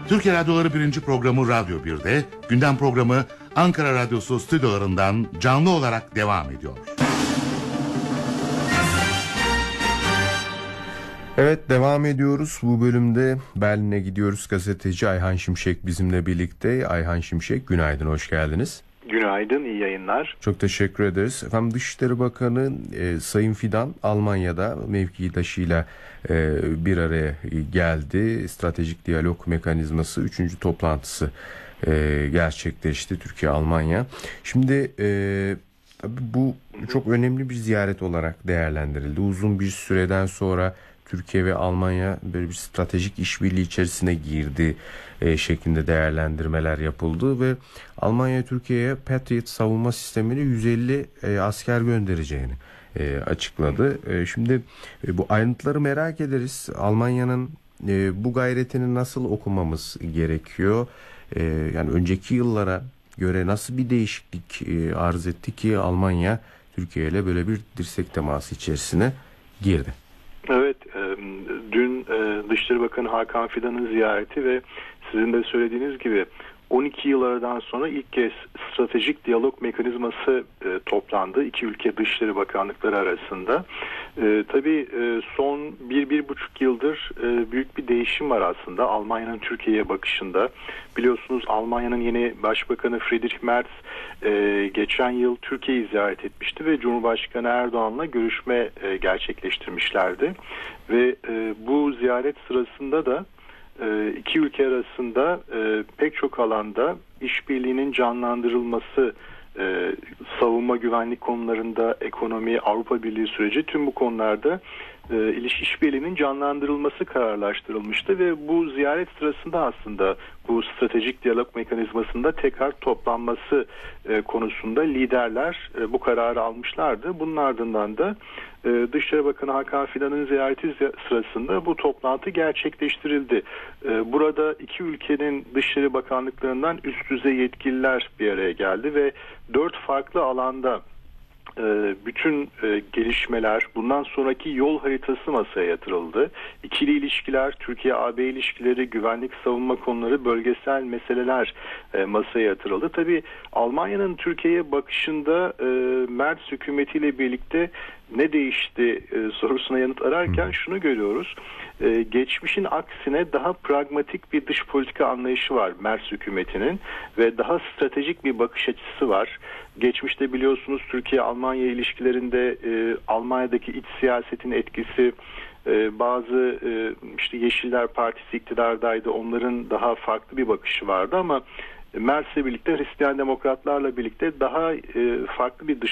Türkiye Radyoları 1. programı Radyo 1'de, gündem programı Ankara Radyosu stüdyolarından canlı olarak devam ediyor. Evet, devam ediyoruz. Bu bölümde Berlin'e gidiyoruz. Gazeteci Ayhan Şimşek bizimle birlikte. Ayhan Şimşek, günaydın, hoş geldiniz. Günaydın, iyi yayınlar. Çok teşekkür ederiz. Efendim, Dışişleri Bakanı Sayın Fidan Almanya'da mevkidaşıyla bir araya geldi. Stratejik Diyalog Mekanizması 3. toplantısı gerçekleşti, Türkiye-Almanya. Şimdi tabii bu çok önemli bir ziyaret olarak değerlendirildi. Uzun bir süreden sonra Türkiye ve Almanya böyle bir stratejik işbirliği içerisine girdi şeklinde değerlendirmeler yapıldı ve Almanya Türkiye'ye Patriot savunma sistemini 150 asker göndereceğini açıkladı. Şimdi bu ayrıntıları merak ederiz. Almanya'nın bu gayretini nasıl okumamız gerekiyor? Yani önceki yıllara göre nasıl bir değişiklik arz etti ki Almanya Türkiye ile böyle bir dirsek teması içerisine girdi? Evet, dün Dışişleri Bakanı Hakan Fidan'ın ziyareti ve sizin de söylediğiniz gibi 12 yıl aradan sonra ilk kez stratejik diyalog mekanizması toplandı. İki ülke Dışişleri Bakanlıkları arasında. Tabii son 1-1,5 yıldır büyük bir değişim var aslında Almanya'nın Türkiye'ye bakışında. Biliyorsunuz Almanya'nın yeni Başbakanı Friedrich Merz geçen yıl Türkiye'yi ziyaret etmişti ve Cumhurbaşkanı Erdoğan'la görüşme gerçekleştirmişlerdi. Ve bu ziyaret sırasında da iki ülke arasında pek çok alanda işbirliğinin canlandırılması, savunma güvenlik konularında, ekonomi, Avrupa Birliği süreci, tüm bu konularda işbirliğinin canlandırılması kararlaştırılmıştı ve bu ziyaret sırasında aslında bu stratejik diyalog mekanizmasında tekrar toplanması konusunda liderler bu kararı almışlardı. Bunun ardından da Dışişleri Bakanı Hakan Fidan'ın ziyareti sırasında bu toplantı gerçekleştirildi. Burada iki ülkenin Dışişleri Bakanlıklarından üst düzey yetkililer bir araya geldi ve 4 farklı alanda bütün gelişmeler, bundan sonraki yol haritası masaya yatırıldı. İkili ilişkiler, Türkiye-AB ilişkileri, güvenlik savunma konuları, bölgesel meseleler masaya yatırıldı. Tabii Almanya'nın Türkiye'ye bakışında Merz hükümetiyle birlikte ne değişti sorusuna yanıt ararken şunu görüyoruz. Geçmişin aksine daha pragmatik bir dış politika anlayışı var Merz hükümetinin ve daha stratejik bir bakış açısı var. Geçmişte biliyorsunuz Türkiye-Almanya ilişkilerinde Almanya'daki iç siyasetin etkisi, bazı Yeşiller Partisi iktidardaydı, onların daha farklı bir bakışı vardı ama Merz'le birlikte Hristiyan Demokratlarla birlikte daha farklı bir dış